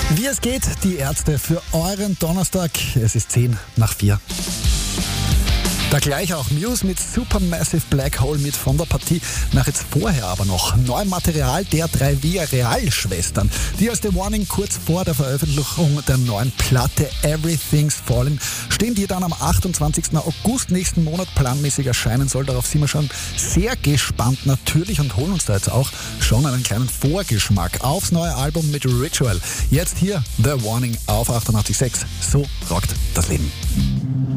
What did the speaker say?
Wie es geht, die Ärzte für euren Donnerstag. Es ist 4:10. Da gleich auch Muse mit Supermassive Black Hole mit von der Partie. Nach jetzt vorher aber noch neuem Material der 3 Villarreal-Schwestern, die als The Warning kurz vor der Veröffentlichung der neuen Platte Everything's Falling stehen, die dann am 28. August nächsten Monat planmäßig erscheinen soll. Darauf sind wir schon sehr gespannt natürlich und holen uns da jetzt auch schon einen kleinen Vorgeschmack aufs neue Album mit Ritual. Jetzt hier The Warning auf 88.6. So rockt das Leben.